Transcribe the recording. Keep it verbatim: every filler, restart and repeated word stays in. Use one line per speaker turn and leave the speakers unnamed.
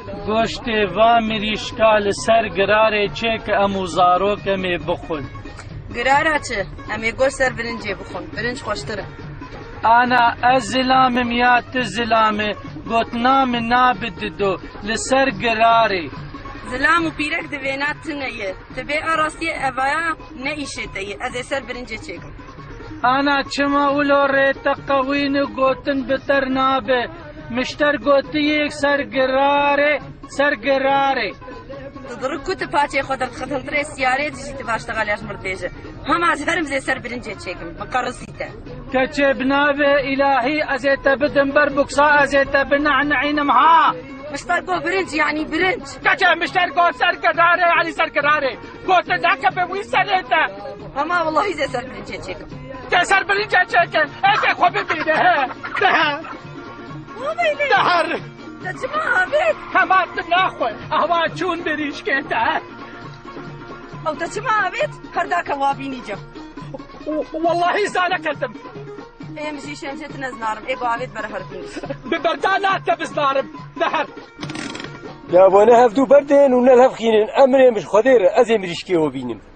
گۆشتێ وا مریشکا لەسەر گرارێ چێ کە ئەموو زارۆکەمێ بخۆن.
گرارە چ؟ ئەمێ گۆشت سەر برنجێ بخۆن، برنج خۆشترە.
ئانا ئەس زلامم یا تو زلامێ گوتنامە نابددۆ لەسەر گرارێ.
زلام و پیرەک دەوێنات تنەیە، دەبێ ئاڕاستیە ئەڤایە نەئیشێتەیە، ئەزێ سەر برنجێ چێکم.
ئانا چما ولۆ ڕێتە قەوینە گوتن بتەر نابێ، مشتەر گوتیەک سەر گرارێ سەر گرارێ.
دڕک کوتە پاچێ خۆ دەرخەتەندرێ سیارێ دژیتە باشتەغالیاش مردێژە. هەماز هەرم زێ سەر برنجێ چێکم، مەقەڕسیتە.
کەچێ بنابێ ئیلاهی ئەزێتە بدم بەر بوکسا ئەزێتە بنەعنەعینم ها.
مشتەر گۆ برنج یعنی برنج.
کەچێ مشتەر گۆ سەر گرارێ عەلی سەر گرارێ. گۆتە داکە بە وی سەرێتە.
هەما وەڵڵاهی زێ سەر برنجێ چێکم.
تێ سەر برنجێ چێکن، ئێکێ خۆ ببینە هە. دەهە. دەهەر.
دەچما ئاوێت.
هەماتم ناخۆی، ئەوا چوون بریشکێتە.
ئەو دەچما ئاوێت، هەرداکە وابینی جەم.
واللهی زانەکەتم.
ئێمەژی شەمجێت نەزنارم، ئێ باوێت بەرە هەربنی.
ببەردا ناتکە بزنارم، دەهەر.
یا بۆنە هەفتوو بەردێن و نەل هەفخینن ئەمرێ مش خۆدێرە ئەزێ مریشکێوە بینم.